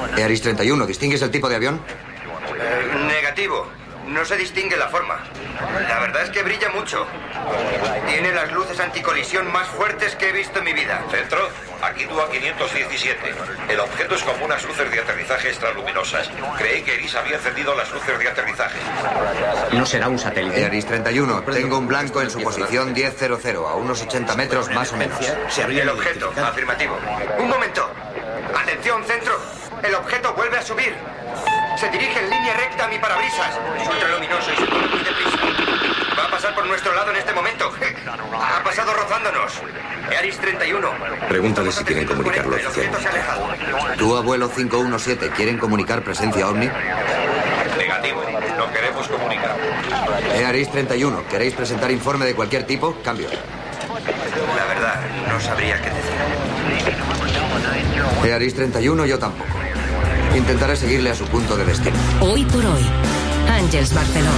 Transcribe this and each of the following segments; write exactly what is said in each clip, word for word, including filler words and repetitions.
Earis treinta y uno, ¿distingues el tipo de avión? Eh, negativo. No se distingue la forma. La verdad es que brilla mucho. Tiene las luces anticolisión más fuertes que he visto en mi vida. Centro, aquí tú a quinientos diecisiete. El objeto es como unas luces de aterrizaje extraluminosas. Creí que Eris había encendido las luces de aterrizaje. ¿No será un satélite? Earis treinta y uno, tengo un blanco en su posición diez cero cero, a unos ochenta metros más o menos. El objeto, afirmativo. Un momento. Atención, Centro. El objeto vuelve a subir. Se dirige en línea recta a mi parabrisas. Es ultraluminoso y se mueve muy deprisa. Va a pasar por nuestro lado en este momento. Ha pasado rozándonos. Earis treinta y uno. Pregúntale si quieren comunicarlo El objeto se ha alejado. Tu abuelo cinco uno siete, ¿quieren comunicar presencia ovni? Negativo, no queremos comunicar. Earis treinta y uno, ¿queréis presentar informe de cualquier tipo? Cambio. La verdad, no sabría qué decir. Earis treinta y uno, yo tampoco. Intentaré seguirle a su punto de destino. Hoy por hoy, Àngels Barceló.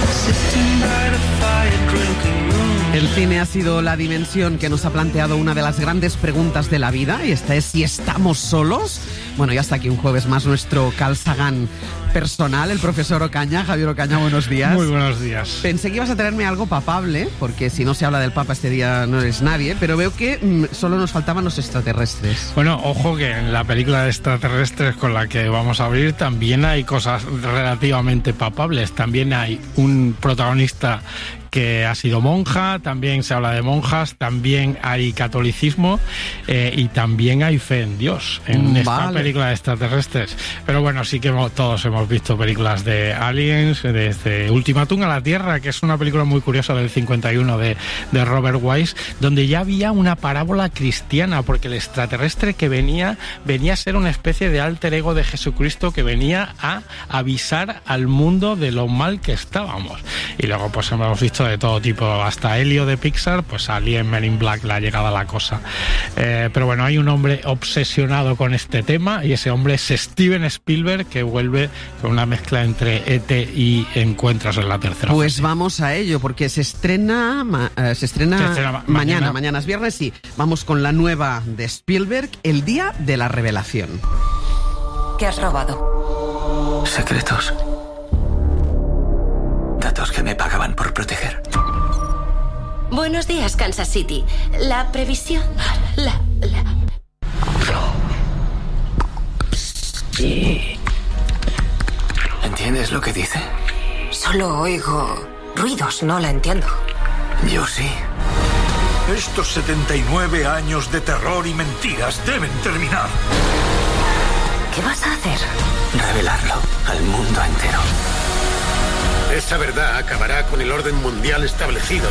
El cine ha sido la dimensión que nos ha planteado una de las grandes preguntas de la vida, y esta es si estamos solos. Bueno, ya está aquí un jueves más nuestro Carl Sagan personal, el profesor Ocaña. Javier Ocaña, buenos días. Muy buenos días. Pensé que ibas a traerme algo papable, porque si no se habla del Papa este día no eres nadie, pero veo que mmm, solo nos faltaban los extraterrestres. Bueno, ojo que en la película de extraterrestres con la que vamos a abrir también hay cosas relativamente papables. También hay un protagonista que ha sido monja, también se habla de monjas, también hay catolicismo eh, y también hay fe en Dios en esta vale. película de extraterrestres. Pero bueno, sí que hemos, todos hemos visto películas de aliens, desde Ultimátum a la Tierra, que es una película muy curiosa del cincuenta y uno de, de Robert Wise, donde ya había una parábola cristiana, porque el extraterrestre que venía, venía a ser una especie de alter ego de Jesucristo que venía a avisar al mundo de lo mal que estábamos. Y luego pues hemos visto de todo tipo, hasta Helio de Pixar, pues Alien, Men in Black, la llegada a la cosa. Eh, pero bueno, hay un hombre obsesionado con este tema y ese hombre es Steven Spielberg, que vuelve con una mezcla entre E T y Encuentros en la tercera Pues fase. vamos a ello, porque se estrena, ma, uh, se estrena, se estrena ma- mañana, mañana. mañana es viernes, sí. Vamos con la nueva de Spielberg, El día de la revelación. ¿Qué has robado? Secretos. Datos que me pagaban por proteger. Buenos días, Kansas City. La previsión... La... la... Sí. ¿Entiendes lo que dice? Solo oigo ruidos, no la entiendo. Yo sí. Estos setenta y nueve años de terror y mentiras deben terminar. ¿Qué vas a hacer? Revelarlo al mundo entero. Esa verdad acabará con el orden mundial establecido.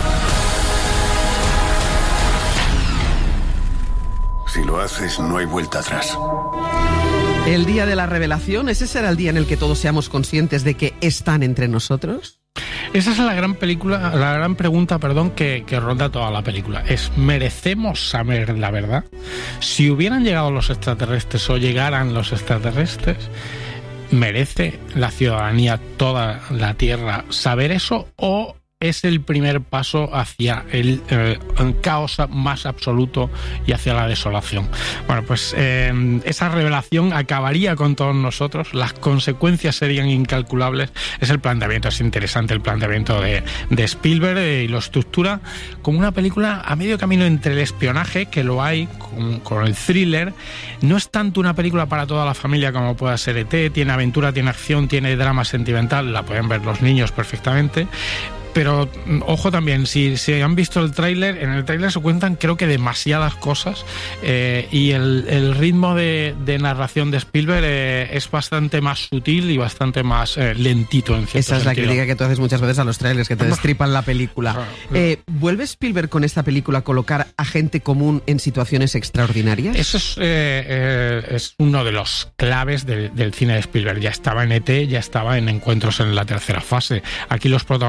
Si lo haces, no hay vuelta atrás. El día de la revelación, ¿ese será el día en el que todos seamos conscientes de que están entre nosotros? Esa es la gran película, la gran pregunta, perdón, que, que ronda toda la película. Es, ¿merecemos saber la verdad? Si hubieran llegado los extraterrestres o llegaran los extraterrestres, ¿merece la ciudadanía, toda la Tierra, saber eso o es el primer paso hacia el eh, caos más absoluto y hacia la desolación? Bueno, pues eh, esa revelación acabaría con todos nosotros, las consecuencias serían incalculables. Es el planteamiento, es interesante el planteamiento de, de Spielberg eh, y lo estructura como una película a medio camino entre el espionaje, que lo hay, con, con el thriller. No es tanto una película para toda la familia como pueda ser E T, tiene aventura, tiene acción, tiene drama sentimental, la pueden ver los niños perfectamente. Pero, ojo también, si, si han visto el tráiler, en el tráiler se cuentan creo que demasiadas cosas eh, y el, el ritmo de, de narración de Spielberg eh, es bastante más sutil y bastante más eh, lentito en cierto Esa es la sentido. crítica que tú haces muchas veces a los trailers, que te destripan la película. Eh, ¿Vuelve Spielberg con esta película a colocar a gente común en situaciones extraordinarias? Eso es, eh, eh, es uno de los claves de, del cine de Spielberg. Ya estaba en E T, ya estaba en Encuentros en la tercera fase. Aquí los protagonistas son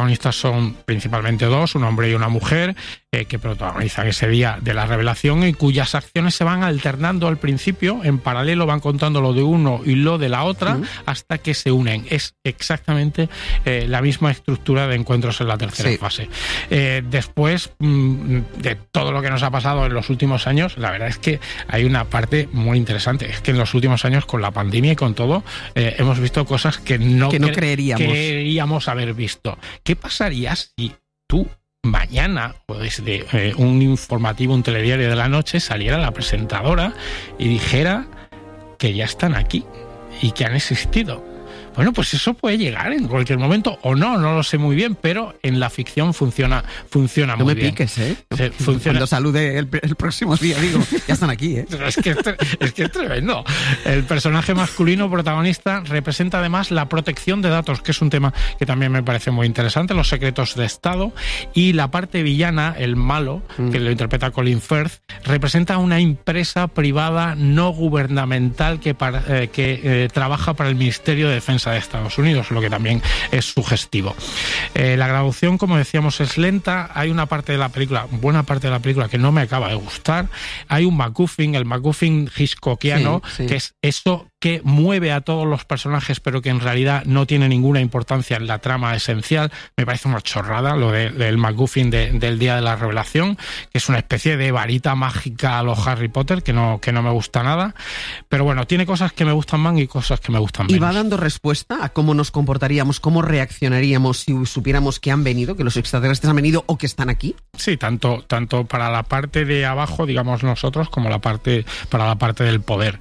son principalmente dos, un hombre y una mujer, eh, que protagonizan ese día de la revelación y cuyas acciones se van alternando al principio, en paralelo van contando lo de uno y lo de la otra, uh-huh. hasta que se unen. Es exactamente eh, la misma estructura de encuentros en la tercera sí. fase. Eh, después mmm, de todo lo que nos ha pasado en los últimos años, la verdad es que hay una parte muy interesante. Es que en los últimos años, con la pandemia y con todo, eh, hemos visto cosas que no, que no cre- creeríamos. creeríamos haber visto. ¿Qué pasaría si tú mañana, o desde eh, un informativo, un telediario de la noche, saliera la presentadora y dijera que ya están aquí y que han existido? Bueno, pues eso puede llegar en cualquier momento o no, no lo sé muy bien, pero en la ficción funciona, funciona no muy bien. bien. No me piques, ¿eh? Se, funciona... Cuando salude el, el próximo día, digo, ya están aquí, ¿eh? Es que es, es que es tremendo. El personaje masculino protagonista representa además la protección de datos, que es un tema que también me parece muy interesante, los secretos de Estado, y la parte villana, el malo, mm. que lo interpreta Colin Firth, representa una empresa privada no gubernamental que, para, eh, que eh, trabaja para el Ministerio de Defensa de Estados Unidos, lo que también es sugestivo. Eh, la grabación, como decíamos, es lenta. Hay una parte de la película, buena parte de la película, que no me acaba de gustar. Hay un MacGuffin, el MacGuffin hitchcockiano, sí, sí. que es eso que mueve a todos los personajes, pero que en realidad no tiene ninguna importancia en la trama esencial. Me parece una chorrada lo de, del MacGuffin de, del día de la revelación, que es una especie de varita mágica a los Harry Potter, que no, que no me gusta nada. Pero bueno, tiene cosas que me gustan más y cosas que me gustan menos. ¿Y va dando respuesta a cómo nos comportaríamos, cómo reaccionaríamos si supiéramos que han venido, que los extraterrestres han venido o que están aquí? Sí, tanto, tanto para la parte de abajo, digamos nosotros, como la parte, para la parte del poder.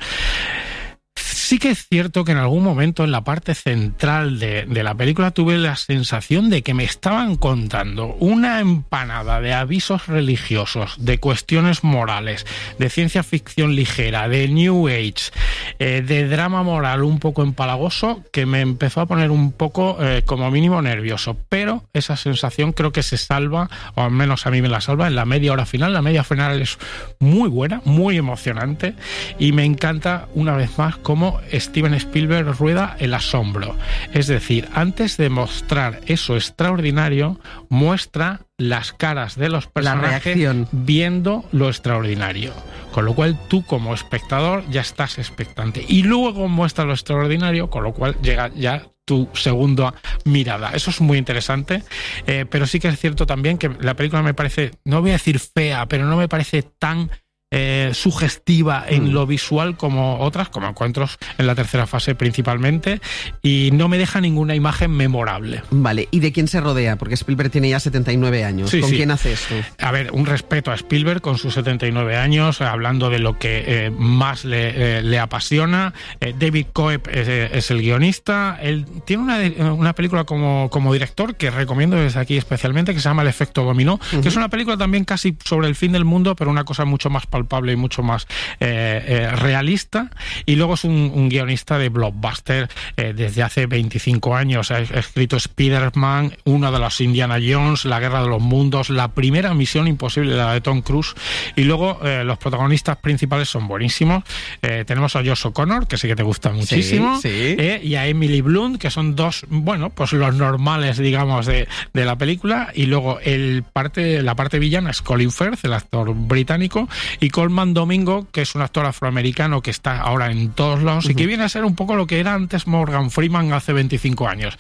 Sí que es cierto que en algún momento en la parte central de, de la película tuve la sensación de que me estaban contando una empanada de avisos religiosos, de cuestiones morales, de ciencia ficción ligera, de New Age, eh, de drama moral un poco empalagoso, que me empezó a poner un poco, eh, como mínimo, nervioso. Pero esa sensación creo que se salva, o al menos a mí me la salva, en la media hora final. La media final es muy buena, muy emocionante, y me encanta, una vez más, cómo Steven Spielberg rueda el asombro. Es decir, antes de mostrar eso extraordinario, muestra las caras de los personajes viendo lo extraordinario. Con lo cual tú, como espectador, ya estás expectante. Y luego muestra lo extraordinario, con lo cual llega ya tu segunda mirada. Eso es muy interesante, eh, pero sí que es cierto también que la película me parece, no voy a decir fea, pero no me parece tan Eh, sugestiva en mm. lo visual como otras, como encuentros en la tercera fase principalmente, y no me deja ninguna imagen memorable. Vale, ¿y de quién se rodea? Porque Spielberg tiene ya setenta y nueve años. Sí, ¿Con sí. quién hace esto? A ver, un respeto a Spielberg con sus setenta y nueve años, hablando de lo que eh, más le, eh, le apasiona. Eh, David Coeb es, es el guionista. Él tiene una, una película como, como director que recomiendo desde aquí especialmente, que se llama El efecto dominó, uh-huh. que es una película también casi sobre el fin del mundo, pero una cosa mucho más palpable y mucho más eh, eh, realista. Y luego es un, un guionista de blockbuster eh, desde hace veinticinco años. Ha escrito Spider-Man, una de los Indiana Jones, La Guerra de los Mundos, la primera Misión Imposible, la de Tom Cruise. Y luego eh, los protagonistas principales son buenísimos. Eh, tenemos a Josh O'Connor, que sí que te gusta muchísimo, sí, sí. Eh, y a Emily Blunt, que son dos, bueno, pues los normales, digamos, de, de la película. Y luego el parte, la parte villana es Colin Firth, el actor británico, y Colman Domingo, que es un actor afroamericano que está ahora en todos lados uh-huh. y que viene a ser un poco lo que era antes Morgan Freeman hace veinticinco años.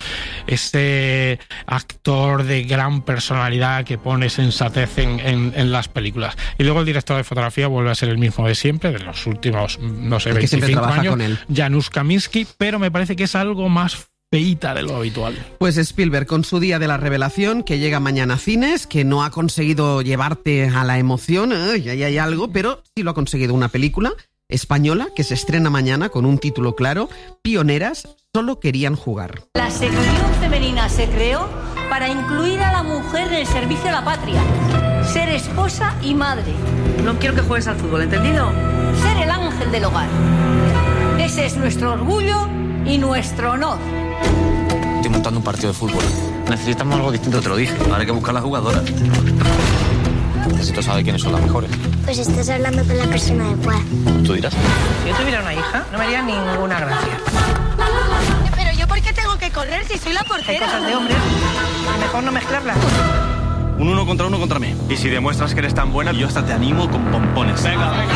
Ese actor de gran personalidad que pone sensatez en, en, en las películas. Y luego el director de fotografía vuelve a ser el mismo de siempre, de los últimos, no sé, veinticinco años, Janusz Kaminski, pero me parece que es algo más feíta de lo habitual. Pues Spielberg, con su día de la revelación, que llega mañana a cines, que no ha conseguido llevarte a la emoción, ay, ahí hay algo, pero sí lo ha conseguido. Una película española que se estrena mañana con un título claro: Pioneras, solo querían jugar. La sección femenina se creó para incluir a la mujer en el servicio a la patria, ser esposa y madre. No quiero que juegues al fútbol, ¿entendido? Ser el ángel del hogar. Ese es nuestro orgullo y nuestro honor. Estoy montando un partido de fútbol. Necesitamos algo distinto, te lo dije. Ahora hay que buscar las jugadoras. Necesito saber quiénes son las mejores. Pues estás hablando con la persona adecuada. ¿Tú dirás? Si yo tuviera una hija, no me haría ninguna gracia. Pero yo, ¿por voy que tengo que correr si soy la portera. Hay cosas de hombres. Mejor no mezclarlas. Un uno contra uno contra mí. Y si demuestras que eres tan buena, yo hasta te animo con pompones. Venga, venga.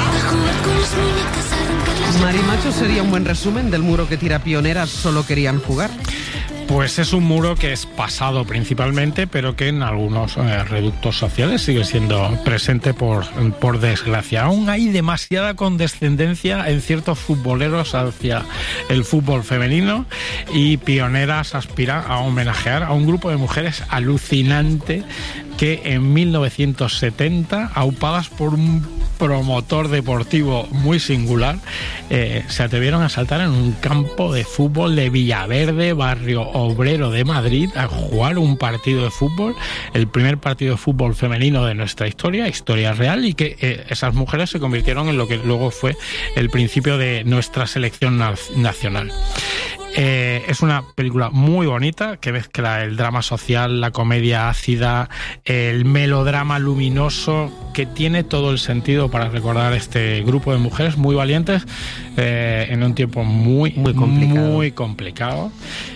Marimacho sería un buen resumen del muro que tira Pioneras, solo querían jugar. Pues es un muro que es pasado principalmente, pero que en algunos eh, reductos sociales sigue siendo presente por, por desgracia. Aún hay demasiada condescendencia en ciertos futboleros hacia el fútbol femenino, y Pioneras aspira a homenajear a un grupo de mujeres alucinante que en mil novecientos setenta, aupadas por un promotor deportivo muy singular, eh, se atrevieron a saltar en un campo de fútbol de Villaverde, barrio obrero de Madrid, a jugar un partido de fútbol, el primer partido de fútbol femenino de nuestra historia, historia real, y que eh, esas mujeres se convirtieron en lo que luego fue el principio de nuestra selección nacional. Eh, es una película muy bonita que mezcla el drama social, la comedia ácida, el melodrama luminoso, que tiene todo el sentido para recordar este grupo de mujeres muy valientes eh, en un tiempo muy, muy complicado, muy complicado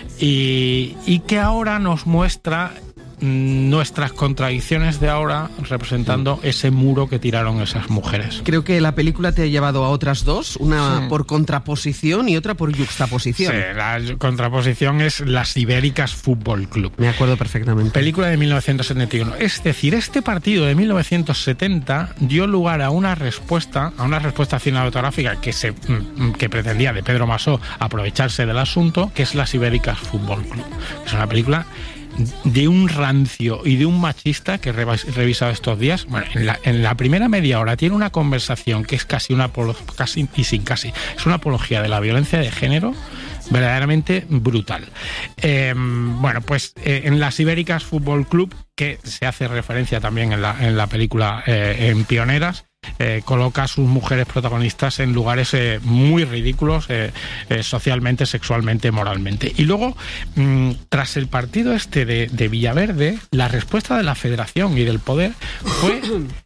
y, y que ahora nos muestra nuestras contradicciones de ahora, representando ese muro que tiraron esas mujeres. Creo que la película te ha llevado a otras dos, una sí. por contraposición y otra por yuxtaposición. Sí, la contraposición es Las Ibéricas Fútbol Club. Me acuerdo perfectamente. Película de mil novecientos setenta y uno. Es decir, este partido de mil novecientos setenta dio lugar a una respuesta, a una respuesta cinematográfica que se que pretendía, de Pedro Masó, aprovecharse del asunto, que es Las Ibéricas Fútbol Club. Es una película de un rancio y de un machista que he revisado estos días. Bueno, en la, en la primera media hora tiene una conversación que es casi una casi y sin casi es una apología de la violencia de género verdaderamente brutal. Eh, bueno, pues eh, en Las Ibéricas Fútbol Club, que se hace referencia también en la, en la película eh, en Pioneras, Eh, coloca a sus mujeres protagonistas en lugares eh, muy ridículos eh, eh, socialmente, sexualmente, moralmente. Y luego, mmm, tras el partido este de, de Villaverde, la respuesta de la Federación y del poder fue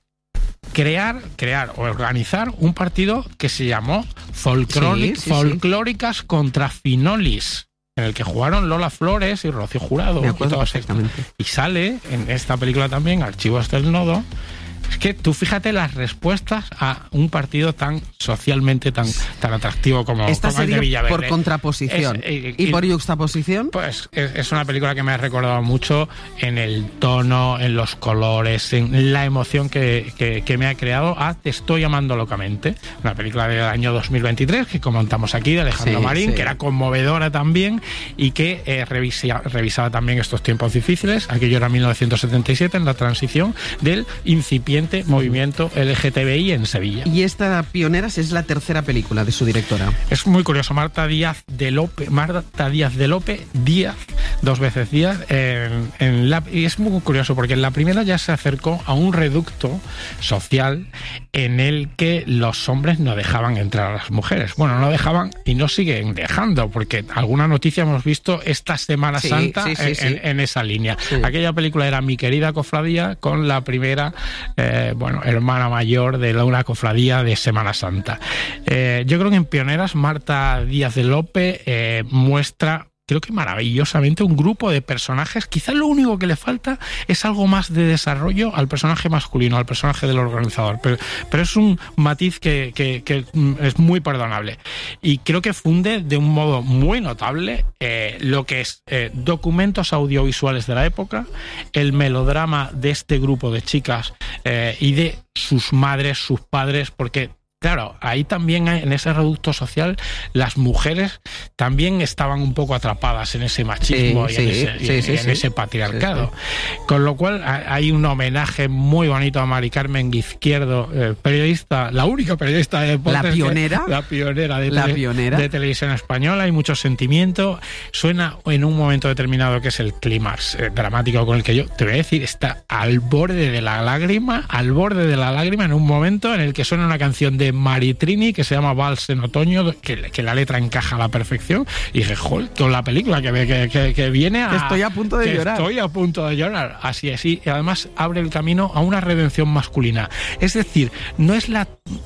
crear, crear o organizar un partido que se llamó Folclóric, sí, sí, Folclóricas sí. contra Finolis, en el que jugaron Lola Flores y Rocío Jurado. Me acuerdo y, perfectamente. y sale en esta película también Archivos del Nodo. Es que tú fíjate las respuestas a un partido tan socialmente tan, tan atractivo como, Esta como el de sería Villaverde. Por contraposición. Es, eh, ¿Y, y por yuxtaposición? Pues es, es una película que me ha recordado mucho en el tono, en los colores, en la emoción que, que, que me ha creado a Te estoy amando locamente. Una película del año dos mil veintitrés que comentamos aquí, de Alejandro sí, Marín, sí. que era conmovedora también y que eh, revisa, revisaba también estos tiempos difíciles. Aquello era mil novecientos setenta y siete, en la transición del incipiente movimiento L G T B I en Sevilla. Y esta Pioneras es la tercera película de su directora. Es muy curioso. Marta Díaz de Lope, Marta Díaz de Lope, Díaz, dos veces Díaz, en, en la, y es muy curioso porque en la primera ya se acercó a un reducto social en el que los hombres no dejaban entrar a las mujeres. Bueno, no dejaban y no siguen dejando, porque alguna noticia hemos visto esta Semana sí, Santa sí, sí, en, sí. en esa línea. Sí. Aquella película era Mi querida cofradía, con la primera eh, bueno, hermana mayor de una cofradía de Semana Santa. Eh, yo creo que en Pioneras Marta Díaz de Lope eh, muestra, creo que maravillosamente, un grupo de personajes. Quizá lo único que le falta es algo más de desarrollo al personaje masculino, al personaje del organizador, pero, pero es un matiz que, que, que es muy perdonable y creo que funde de un modo muy notable eh, lo que es eh, documentos audiovisuales de la época, el melodrama de este grupo de chicas eh, y de sus madres, sus padres, porque claro, ahí también en ese reducto social las mujeres también estaban un poco atrapadas en ese machismo sí, y, en, sí, ese, sí, y sí, en sí. ese patriarcado. Sí, sí. Con lo cual hay un homenaje muy bonito a Mari Carmen Izquierdo, eh, periodista, la única periodista de deportes. La pionera. Que, la pionera de, la tele, pionera de televisión española. Hay mucho sentimiento. Suena en un momento determinado que es el clímax eh, dramático con el que yo te voy a decir, está al borde de la lágrima, al borde de la lágrima en un momento en el que suena una canción de Maritrini que se llama Vals en otoño, que, que la letra encaja a la perfección, y dije, joder, toda la película que, que, que, que viene a... Estoy a punto de llorar. Estoy a punto de llorar. Así es, y además abre el camino a una redención masculina. Es decir, no es la...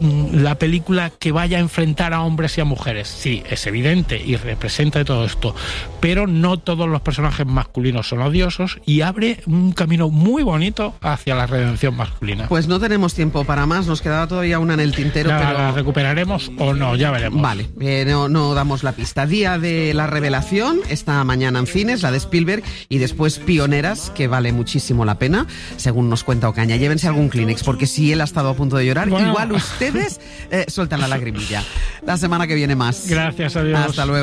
la película que vaya a enfrentar a hombres y a mujeres. Sí, es evidente y representa de todo esto, pero no todos los personajes masculinos son odiosos y abre un camino muy bonito hacia la redención masculina. Pues no tenemos tiempo para más, nos quedaba todavía una en el tintero, ¿La, pero... ¿La recuperaremos o no? Ya veremos. Vale, eh, no, no damos la pista. Día de la revelación, esta mañana en cines, la de Spielberg, y después Pioneras, que vale muchísimo la pena, según nos cuenta Ocaña. Llévense algún Kleenex, porque si él ha estado a punto de llorar, bueno, igual ustedes eh, sueltan la lagrimilla. La semana que viene más. Gracias, adiós. Hasta luego.